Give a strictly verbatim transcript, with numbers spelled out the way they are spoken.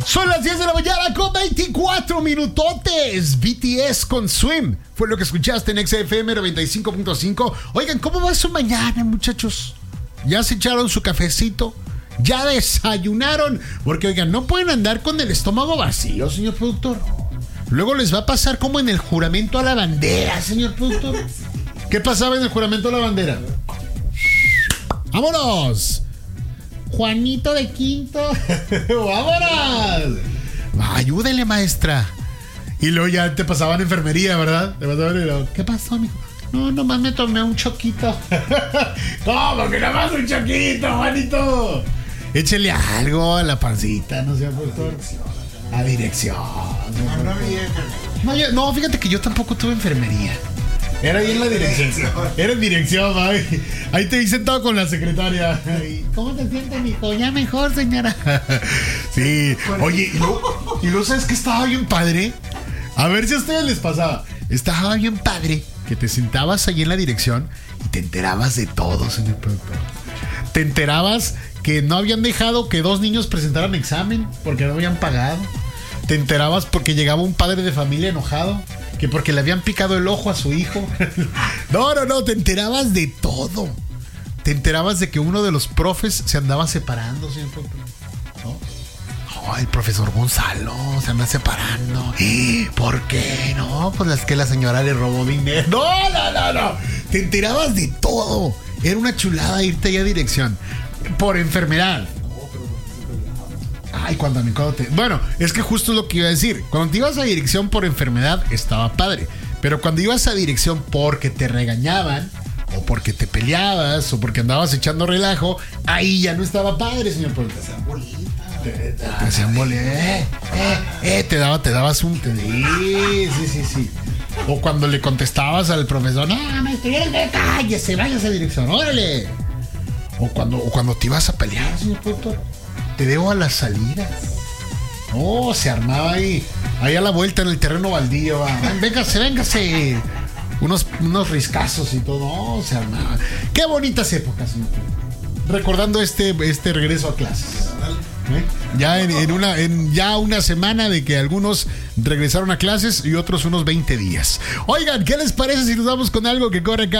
Son las diez de la mañana con veinticuatro minutotes. B T S con Swim fue lo que escuchaste en X F M noventa y cinco punto cinco. Oigan, ¿cómo va su mañana, muchachos? ¿Ya se echaron su cafecito? ¿Ya desayunaron? Porque, oigan, no pueden andar con el estómago vacío, señor productor. Luego les va a pasar como en el juramento a la bandera, señor productor. ¿Qué pasaba en el juramento a la bandera? ¡Vámonos! Juanito de Quinto. ¡Vámonos! Ayúdele, maestra. Y luego ya te pasaban enfermería, ¿verdad? Te pasaban y luego, ¿qué pasó, mijo? No, nomás me tomé un choquito. ¿Cómo que nomás un choquito, Juanito? Échele algo a la pancita, no sé, doctor. A dirección. No, no había enfermería. No, yo, no, fíjate que yo tampoco tuve enfermería. Era ahí en la dirección. Era en dirección, ahí, ahí te vi sentado con la secretaria. ¿Cómo te sientes, mijo? Ya mejor, señora. Sí. Oye, y luego, y luego, ¿sabes qué estaba bien padre? A ver si a ustedes les pasaba. Estaba bien padre que te sentabas ahí en la dirección y te enterabas de todo, señor productor. Te enterabas que no habían dejado que dos niños presentaran examen porque no habían pagado. Te enterabas porque llegaba un padre de familia enojado, que porque le habían picado el ojo a su hijo. No, no, no, te enterabas de todo. Te enterabas de que uno de los profes se andaba separando, señor productor. ¿No? Oh, el profesor Gonzalo se anda separando. ¿Por qué? No, pues es que la señora le robó dinero. No, no, no, no. Te enterabas de todo. Era una chulada irte allá a dirección. Por enfermedad. Ay, cuando, cuando te... Bueno, es que justo es lo que iba a decir. Cuando te ibas a dirección por enfermedad, estaba padre. Pero cuando ibas a dirección porque te regañaban, o porque te peleabas, o porque andabas echando relajo, ahí ya no estaba padre, señor. Porque te hacían bolita. Te, te, te hacían bolita. Eh, eh, eh, te, daba, te dabas un... Sí, sí, sí, sí. O cuando le contestabas al profesor, no, maestro, cállese, váyase a dirección, órale. O cuando, o cuando te ibas a pelear, señor productor. Te debo a las salidas. Oh, se armaba ahí. Ahí a la vuelta en el terreno baldío. Va. Véngase, véngase. Unos, unos riscazos y todo. Oh, se armaba. Qué bonitas épocas, señor. Recordando este, este regreso a clases. ¿Eh? Ya en, en una en ya una semana de que algunos regresaron a clases y otros unos veinte días. Oigan, ¿qué les parece si nos vamos con algo que corre acá?